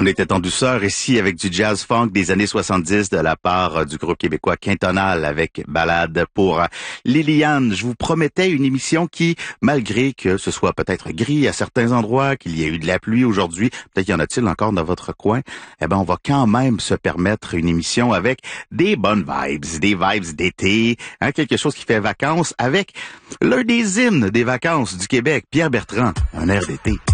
On était en douceur ici avec du jazz funk des années 70 de la part du groupe québécois Quintonal avec Ballade pour Liliane. Je vous promettais une émission qui, malgré que ce soit peut-être gris à certains endroits, qu'il y ait eu de la pluie aujourd'hui, peut-être y en a-t-il encore dans votre coin, eh ben on va quand même se permettre une émission avec des bonnes vibes, des vibes d'été, quelque chose qui fait vacances avec l'un des hymnes des vacances du Québec, Pierre Bertrand, un air d'été.